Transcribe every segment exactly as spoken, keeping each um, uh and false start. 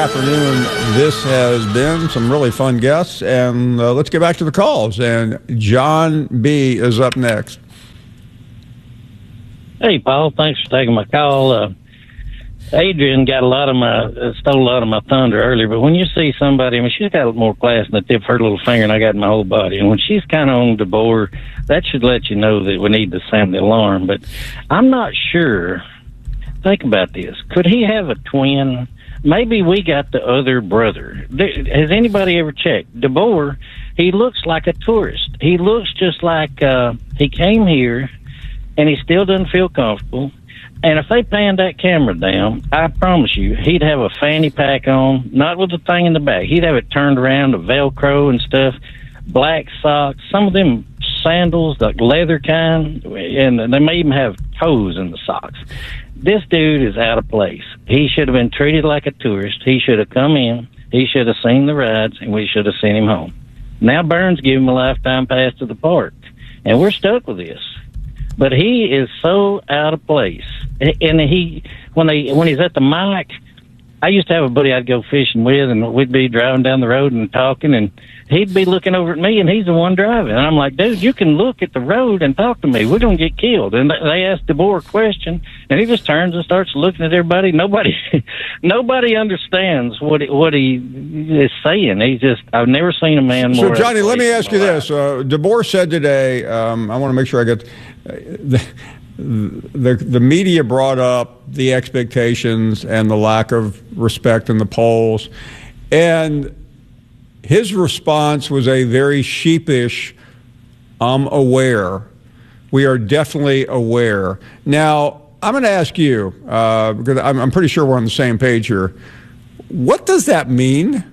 afternoon this has been. Some really fun guests. And uh, let's get back to the calls. And John B. is up next. Hey, Paul. Thanks for taking my call. Uh, Adrian got a lot of my, uh, stole a lot of my thunder earlier. But when you see somebody, I mean, she's got a little more class than the tip of her little finger, and I got in my whole body. And when she's kind of on DeBoer, that should let you know that we need to sound the alarm. But I'm not sure. Think about this. Could he have a twin? Maybe we got the other brother. Has anybody ever checked? DeBoer, he looks like a tourist. He looks just like uh, he came here, and he still doesn't feel comfortable. And if they panned that camera down, I promise you, he'd have a fanny pack on, not with the thing in the back. He'd have it turned around, the Velcro and stuff, black socks, some of them sandals, the leather kind, and they may even have toes in the socks. This dude is out of place. He should have been treated like a tourist. He should have come in. He should have seen the rides, and we should have sent him home. Now Burns gave him a lifetime pass to the park, and we're stuck with this. But he is so out of place. And he, when they, when he's at the mic, I used to have a buddy I'd go fishing with, and we'd be driving down the road and talking, and he'd be looking over at me, and he's the one driving. And I'm like, dude, you can look at the road and talk to me. We're going to get killed. And they asked DeBoer a question, and he just turns and starts looking at everybody. Nobody nobody understands what he, what he is saying. He's just, I've never seen a man more. So, Johnny, let me ask you this. Uh, DeBoer said today, um, I want to make sure I get uh, the, the the media brought up the expectations and the lack of respect in the polls, and his response was a very sheepish, I'm aware. We are definitely aware. Now, I'm going to ask you, uh, because I'm, I'm pretty sure we're on the same page here. What does that mean?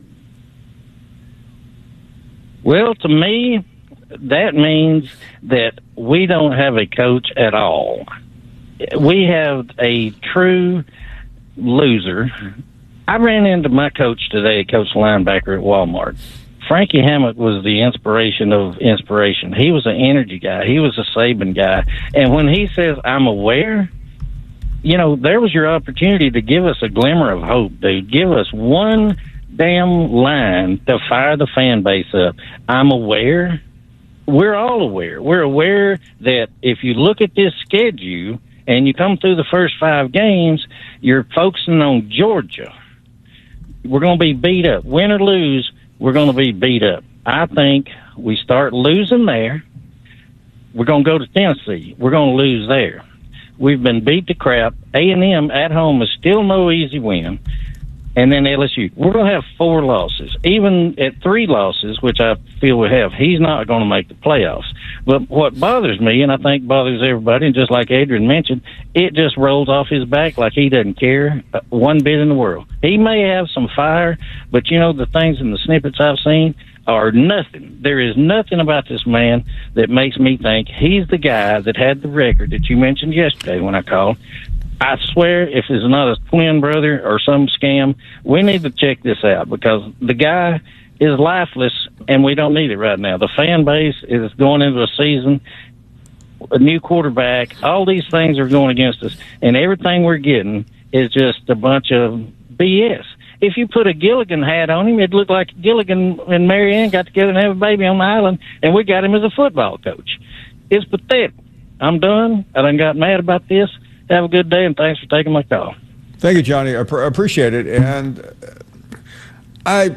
Well, to me, that means that we don't have a coach at all. We have a true loser. I ran into my coach today, coach linebacker at Walmart. Frankie Hammock was the inspiration of inspiration. He was an energy guy. He was a Saban guy. And when he says, I'm aware, you know, there was your opportunity to give us a glimmer of hope, dude. Give us one damn line to fire the fan base up. I'm aware. We're all aware. We're aware that if you look at this schedule and you come through the first five games, you're focusing on Georgia. We're going to be beat up. Win or lose, we're going to be beat up. I think we start losing there. We're going to go to Tennessee. We're going to lose there. We've been beat to crap. A and M at home is still no easy win. And then L S U. We're going to have four losses. Even at three losses, which I feel we have, he's not going to make the playoffs. But what bothers me, and I think bothers everybody, and just like Adrian mentioned, it just rolls off his back like he doesn't care one bit in the world. He may have some fire, but, you know, the things in the snippets I've seen are nothing. There is nothing about this man that makes me think he's the guy that had the record that you mentioned yesterday when I called. I swear, if it's not a twin brother or some scam, we need to check this out because the guy is lifeless, and we don't need it right now. The fan base is going into a season, a new quarterback. All these things are going against us, and everything we're getting is just a bunch of B S. If you put a Gilligan hat on him, it'd look like Gilligan and Marianne got together and have a baby on the island, and we got him as a football coach. It's pathetic. I'm done. I done got mad about this. Have a good day, and thanks for taking my call. Thank you, Johnny. I pr- appreciate it. And I,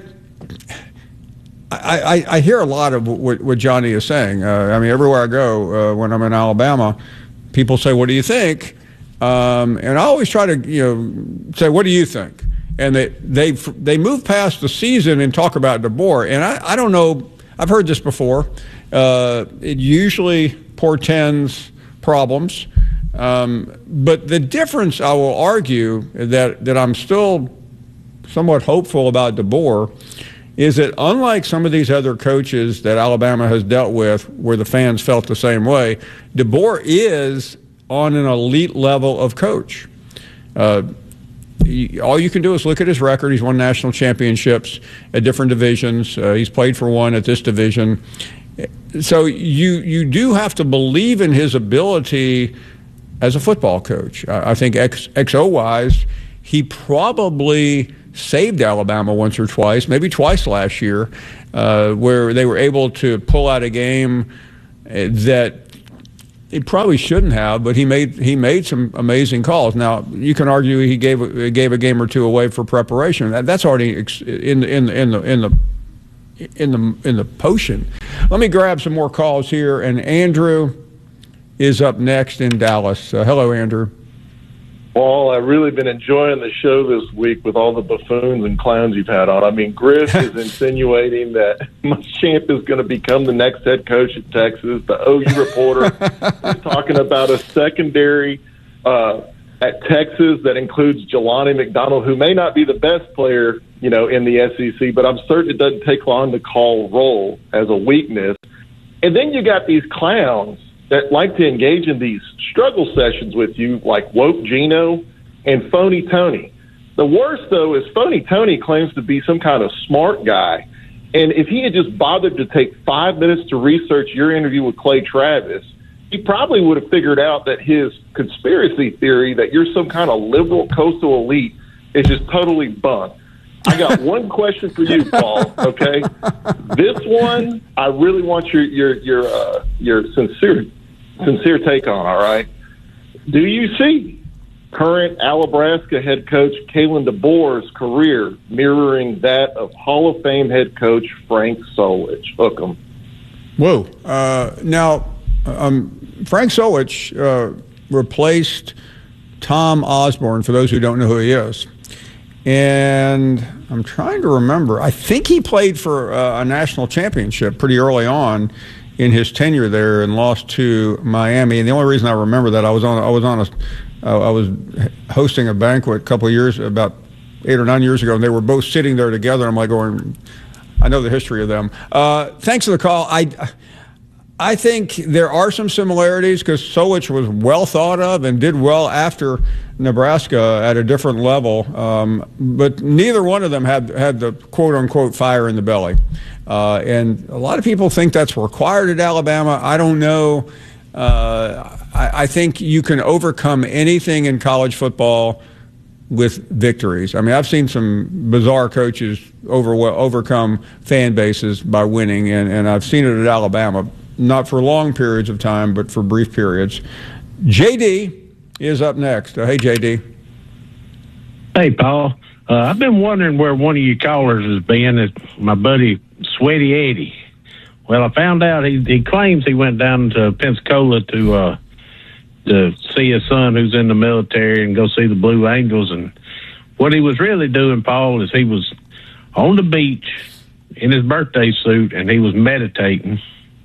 I, I hear a lot of what, what Johnny is saying. Uh, I mean, everywhere I go, uh, when I'm in Alabama, people say, "What do you think?" Um, and I always try to, you know, say, "What do you think?" And they they they move past the season and talk about DeBoer. And I, I don't know. I've heard this before. Uh, it usually portends problems. Um, but the difference, I will argue, that, that I'm still somewhat hopeful about DeBoer is that unlike some of these other coaches that Alabama has dealt with where the fans felt the same way, DeBoer is on an elite level of coach. Uh, he, all you can do is look at his record. He's won national championships at different divisions. Uh, he's played for one at this division. So you you do have to believe in his ability as a football coach. I think X, X O wise, he probably saved Alabama once or twice, maybe twice last year, uh, where they were able to pull out a game that he probably shouldn't have, but he made he made some amazing calls. Now you can argue he gave gave a game or two away for preparation. That, that's already in the in the in the in the in the in the potion. Let me grab some more calls here, and Andrew is up next in Dallas. Uh, hello, Andrew. Paul, I've really been enjoying the show this week with all the buffoons and clowns you've had on. I mean, Griff is insinuating that Muschamp is going to become the next head coach at Texas. The O U reporter is talking about a secondary uh, at Texas that includes Jelani McDonald, who may not be the best player, you know, in the S E C, but I'm certain it doesn't take long to call roll as a weakness. And then you got these clowns that like to engage in these struggle sessions with you, like Woke Gino and Phony Tony. The worst, though, is Phony Tony claims to be some kind of smart guy. And if he had just bothered to take five minutes to research your interview with Clay Travis, he probably would have figured out that his conspiracy theory that you're some kind of liberal coastal elite is just totally bunk. I got one question for you, Paul, okay? This one, I really want your your your uh, your sincere sincere take on, all right? Do you see current Alabraska head coach Kalen DeBoer's career mirroring that of Hall of Fame head coach Frank Solich? Hook 'em. Whoa. Uh, now, um, Frank Solich uh, replaced Tom Osborne, for those who don't know who he is. And I'm trying to remember. I think he played for uh, a national championship pretty early on in his tenure there and lost to Miami. And the only reason I remember that I was on I was on a uh, I was hosting a banquet a couple of years about eight or nine years ago, and they were both sitting there together. I'm like going, I know the history of them. Uh, thanks for the call. I. I think there are some similarities because Solich was well thought of and did well after Nebraska at a different level, um, but neither one of them had had the quote-unquote fire in the belly. Uh, and a lot of people think that's required at Alabama. I don't know. Uh, I, I think you can overcome anything in college football with victories. I mean, I've seen some bizarre coaches over, overcome fan bases by winning, and, and I've seen it at Alabama. Not for long periods of time, but for brief periods. J D is up next. Uh, hey, J D. Hey, Paul. Uh, I've been wondering where one of your callers has been. It's my buddy Sweaty Eddie. Well, I found out he, he claims he went down to Pensacola to uh, to see his son who's in the military and go see the Blue Angels. And what he was really doing, Paul, is he was on the beach in his birthday suit and he was meditating.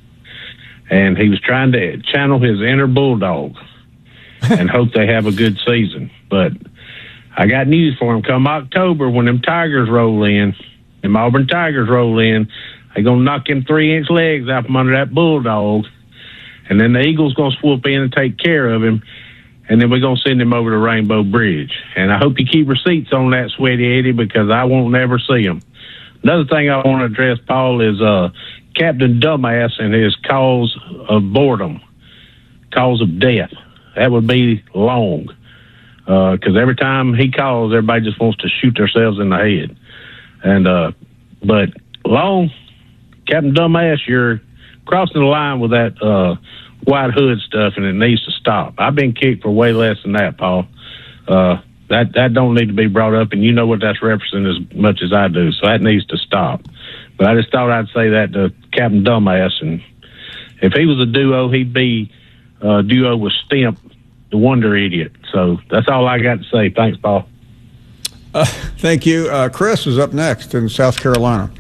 And he was trying to channel his inner bulldog and hope they have a good season. But I got news for him. Come October, when them Tigers roll in, them Auburn Tigers roll in, they're going to knock him three-inch legs out from under that bulldog. And then the Eagles going to swoop in and take care of him. And then we're going to send him over to Rainbow Bridge. And I hope you keep receipts on that, Sweaty Eddie, because I won't never see him. Another thing I want to address, Paul, is uh, Captain Dumbass and his cause of boredom, cause of death. That would be Long, because uh, every time he calls, everybody just wants to shoot themselves in the head. And uh, but Long, Captain Dumbass, you're crossing the line with that uh, white hood stuff, and it needs to stop. I've been kicked for way less than that, Paul. Uh, that that don't need to be brought up, and you know what that's representing as much as I do, so that needs to stop. But I just thought I'd say that to Captain Dumbass, and if he was a duo, he'd be a duo with Stimp, the Wonder Idiot. So that's all I got to say. Thanks, Paul. Uh, thank you. Uh, Chris is up next in South Carolina.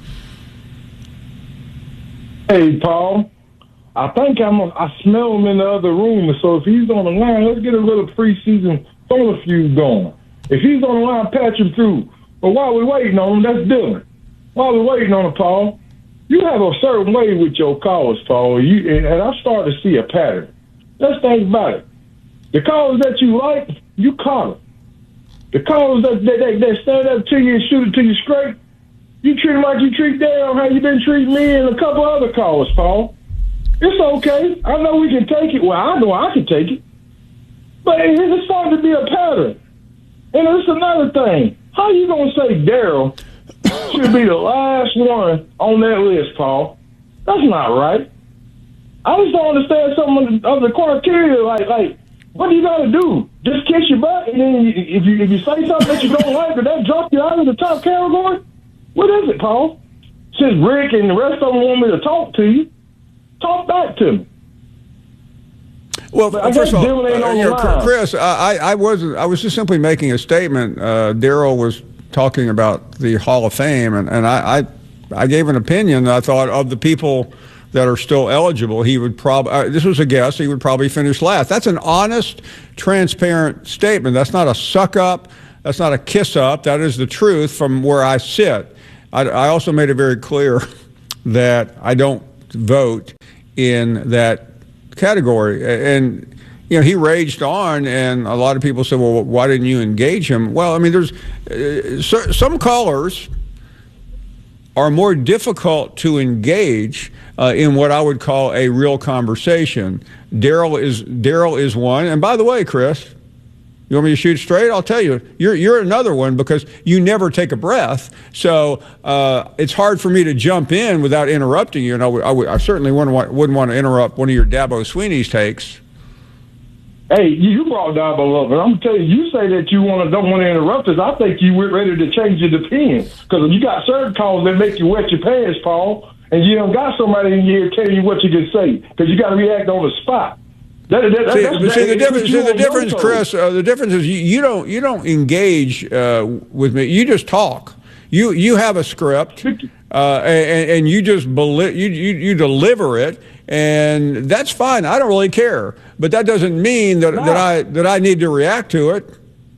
Hey, Paul. I think I'm. A, I smell him in the other room, so if he's on the line, let's get a little preseason solar feud going. If he's on the line, patch him through. But while we're waiting on him, that's different. While we're waiting on him, Paul, you have a certain way with your callers, Paul, you, and I started to see a pattern. Let's think about it. The callers that you like, you call them. The callers that, that, that, that stand up to you and shoot it to you straight, you treat them like you treat them, how you been treating me and a couple other callers, Paul. It's okay. I know we can take it. Well, I know I can take it. But it's starting to be a pattern. And it's another thing. How you gonna say Daryl should be the last one on that list, Paul? That's not right. I just don't understand some of the, of the criteria. Like, like, what do you gotta do? Just kiss your butt, and then you, if you if you say something that you don't like, or that drop you out of the top category? What is it, Paul? Since Rick and the rest of them want me to talk to you, talk back to me. Well, I first of all, ain't uh, on you the know, line. Chris, I, I wasn't. I was just simply making a statement. Uh, Daryl was talking about the Hall of Fame, and, and I, I, I gave an opinion. I thought of the people that are still eligible, he would probably. Uh, this was a guess. He would probably finish last. That's an honest, transparent statement. That's not a suck up. That's not a kiss up. That is the truth from where I sit. I, I also made it very clear that I don't vote in that category. And, you know, he raged on, and a lot of people said, well, why didn't you engage him? Well, I mean, there's uh, some callers are more difficult to engage uh, in what I would call a real conversation. Daryl is Daryl is one. And by the way, Chris, you want me to shoot straight? I'll tell you, you're you're another one because you never take a breath. So uh, it's hard for me to jump in without interrupting you. And I, w- I, w- I certainly wouldn't want, wouldn't want to interrupt one of your Dabo Sweeney's takes. Hey, you brought Dabo up, and I'm gonna tell you, you say that you want to don't want to interrupt us. I think you were ready to change your opinion because you got certain calls that make you wet your pants, Paul, and you don't got somebody in here telling you what you can say because you got to react on the spot. That, that, see, that's, but see, the difference, see, the difference, know. Chris. Uh, the difference is you, you don't you don't engage uh, with me. You just talk. You you have a script, uh, and, and you just beli- you, you you deliver it, and that's fine. I don't really care, but that doesn't mean that, no. that I that I need to react to it.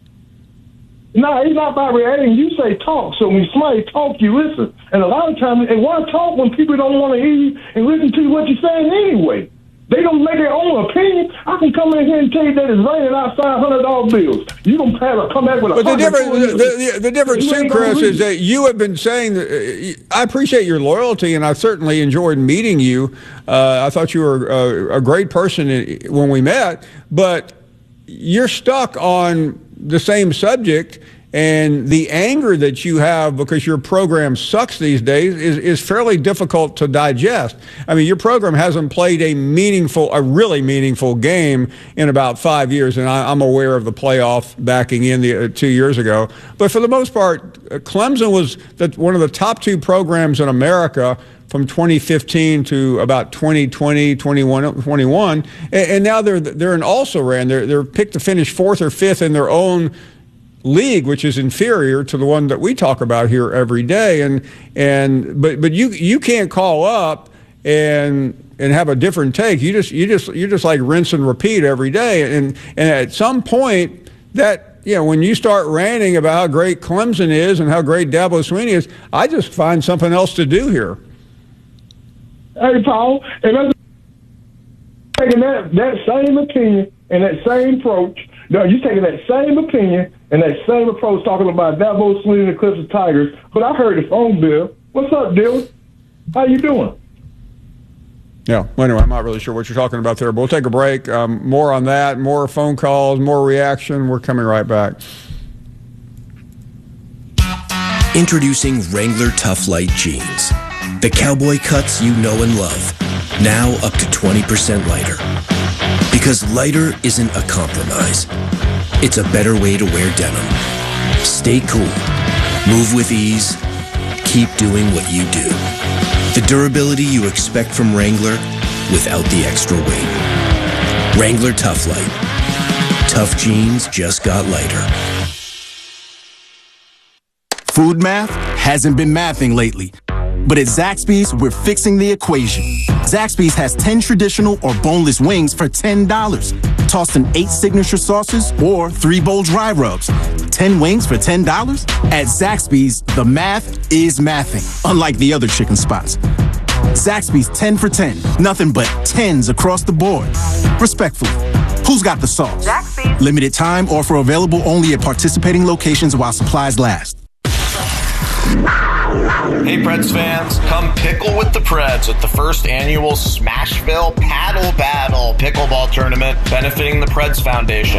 No, it's not about reacting. You say talk. So when somebody talk, you listen. And a lot of times, they want to talk when people don't want to hear you and listen to what you're saying anyway. They don't make their own opinion. I can come in here and tell you that it's raining outside one hundred dollar bills. You don't have to come back with a But the difference, the, the, the difference too, Chris, is that you have been saying that. Uh, I appreciate your loyalty, and I certainly enjoyed meeting you. Uh, I thought you were a, a great person when we met, but you're stuck on the same subject. And the anger that you have because your program sucks these days is, is fairly difficult to digest. I mean, your program hasn't played a meaningful, a really meaningful game in about five years, and I, I'm aware of the playoff backing in the, uh, two years ago. But for the most part, uh, Clemson was the, one of the top two programs in America from twenty fifteen to about twenty twenty, twenty-one, twenty-one, and, and now they're they're an also-ran. They're they're picked to finish fourth or fifth in their own league, which is inferior to the one that we talk about here every day. And and but but you you can't call up and and have a different take. You just you just you just like rinse and repeat every day. And and at some point that, you know, when you start ranting about how great Clemson is and how great Dabo Sweeney is, I just find something else to do here. Hey, Paul, and I'm taking that that same opinion and that same approach. No, you're taking that same opinion and that same approach talking about Dabo Sweeney and the Clemson Tigers. But I heard the phone bill. What's up, Dylan? How you doing? Yeah, well, anyway, I'm not really sure what you're talking about there, but we'll take a break. Um, more on that, more phone calls, more reaction. We're coming right back. Introducing Wrangler Tough Light Jeans. The cowboy cuts you know and love. Now up to twenty percent lighter. Because lighter isn't a compromise. It's a better way to wear denim. Stay cool. Move with ease. Keep doing what you do. The durability you expect from Wrangler without the extra weight. Wrangler Tough Light. Tough jeans just got lighter. Food math hasn't been mathing lately. But at Zaxby's, we're fixing the equation. Zaxby's has ten traditional or boneless wings for ten dollars. Tossed in eight signature sauces or three bowl dry rubs. ten wings for ten dollars? At Zaxby's, the math is mathing, unlike the other chicken spots. Zaxby's ten for ten. Nothing but tens across the board. Respectfully, who's got the sauce? Zaxby's. Limited time offer available only at participating locations while supplies last. Hey Preds fans, come pickle with the Preds at the first annual Smashville Paddle Battle pickleball tournament benefiting the Preds Foundation.